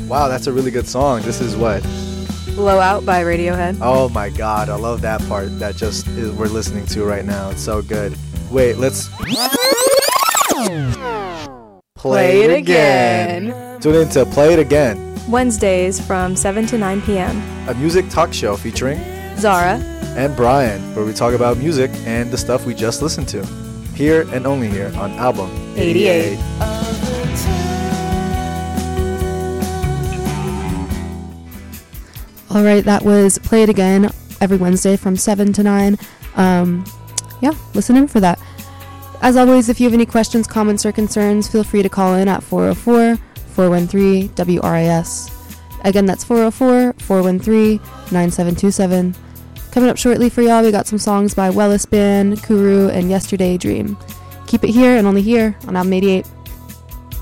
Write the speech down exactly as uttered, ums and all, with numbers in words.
Wow, that's a really good song. This is what? Blowout by Radiohead. Oh my god, I love that part that just is, we're listening to right now. It's so good. Wait, let's Play it again. Tune in to Play It Again, Wednesdays from seven to nine p.m. a music talk show featuring Zara and Brian, where we talk about music and the stuff we just listened to. Here and only here on Album eighty-eight. All right, that was Play It Again every Wednesday from seven to nine. Um, yeah, listen in for that. As always, if you have any questions, comments, or concerns, feel free to call in at four oh four, four one three, W R I S. Again, that's four oh four, four one three, nine seven two seven. Coming up shortly for y'all, we got some songs by Wellis Band, Kuru, and Yesterday Dream. Keep it here and only here on Album eighty-eight.